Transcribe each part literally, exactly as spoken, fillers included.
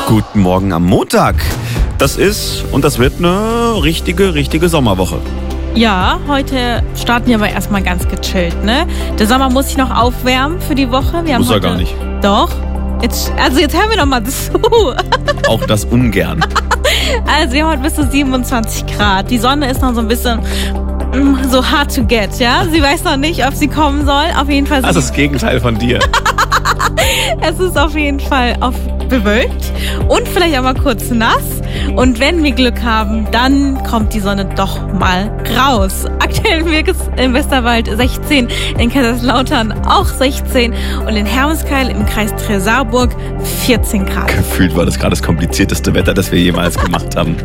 Guten Morgen am Montag. Das ist und das wird eine richtige, richtige Sommerwoche. Ja, heute starten wir aber erstmal ganz gechillt, ne? Der Sommer muss sich noch aufwärmen für die Woche. Wir haben Muss er heute, gar nicht. Doch. Jetzt, also jetzt hören wir doch mal zu. Auch das ungern. Also wir haben heute bis zu siebenundzwanzig Grad. Die Sonne ist noch so ein bisschen mm, so hard to get, ja? Sie weiß noch nicht, ob sie kommen soll. Auf jeden Fall. Das ist das Gegenteil von dir. Es ist auf jeden Fall auf bewölkt und vielleicht auch mal kurz nass. Und wenn wir Glück haben, dann kommt die Sonne doch mal raus. Aktuell wirkt es im Westerwald sechzehn, in Kaiserslautern auch sechzehn und in Hermeskeil im Kreis Trezarburg vierzehn Grad. Gefühlt war das gerade das komplizierteste Wetter, das wir jemals gemacht haben.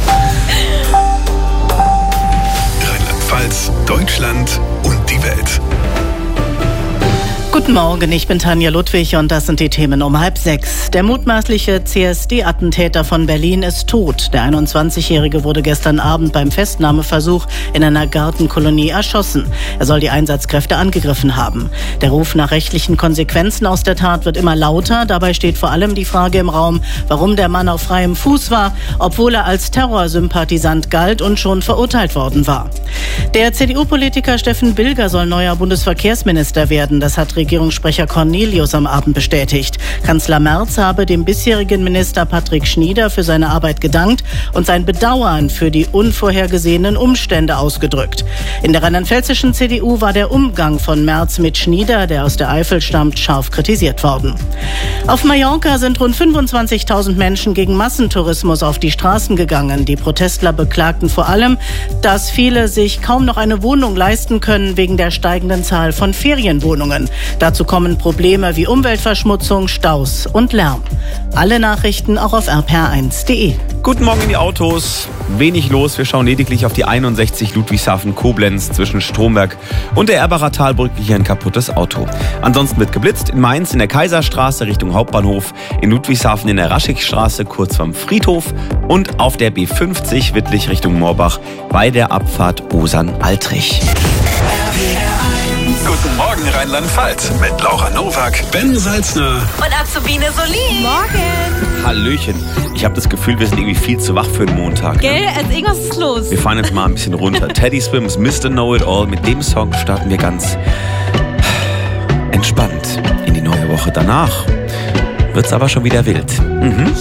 Rheinland-Pfalz, Deutschland und die Welt. Guten Morgen, ich bin Tanja Ludwig und das sind die Themen um halb sechs. Der mutmaßliche C S D-Attentäter von Berlin ist tot. Der einundzwanzigjährige wurde gestern Abend beim Festnahmeversuch in einer Gartenkolonie erschossen. Er soll die Einsatzkräfte angegriffen haben. Der Ruf nach rechtlichen Konsequenzen aus der Tat wird immer lauter. Dabei steht vor allem die Frage im Raum, warum der Mann auf freiem Fuß war, obwohl er als Terrorsympathisant galt und schon verurteilt worden war. Der C D U-Politiker Steffen Bilger soll neuer Bundesverkehrsminister werden. Das hat Regierungssprecher Cornelius am Abend bestätigt. Kanzler Merz habe dem bisherigen Minister Patrick Schnieder für seine Arbeit gedankt und sein Bedauern für die unvorhergesehenen Umstände ausgedrückt. In der rheinland-pfälzischen C D U war der Umgang von Merz mit Schnieder, der aus der Eifel stammt, scharf kritisiert worden. Auf Mallorca sind rund fünfundzwanzigtausend Menschen gegen Massentourismus auf die Straßen gegangen. Die Protestler beklagten vor allem, dass viele sich kaum noch eine Wohnung leisten können wegen der steigenden Zahl von Ferienwohnungen. Dazu kommen Probleme wie Umweltverschmutzung, Staus und Lärm. Alle Nachrichten auch auf r p r eins punkt d e. Guten Morgen in die Autos. Wenig los. Wir schauen lediglich auf die einundsechzig Ludwigshafen-Koblenz zwischen Stromberg und der Erbacher Talbrücke. Hier ein kaputtes Auto. Ansonsten wird geblitzt in Mainz in der Kaiserstraße Richtung Hauptbahnhof, in Ludwigshafen in der Raschigstraße kurz vorm Friedhof und auf der B fünfzig Wittlich Richtung Moorbach bei der Abfahrt Osern-Altrich. Guten Morgen Rheinland-Pfalz mit Laura Nowak, Ben Salzner Und Azubine Solin. Morgen. Hallöchen. Ich habe das Gefühl, wir sind irgendwie viel zu wach für einen Montag. Gell? Ne? Also irgendwas ist los. Wir fahren jetzt mal ein bisschen runter. Teddy Swims, Mister Know-It-All. Mit dem Song starten wir ganz entspannt in die neue Woche. Danach wird's aber schon wieder wild. Mhm.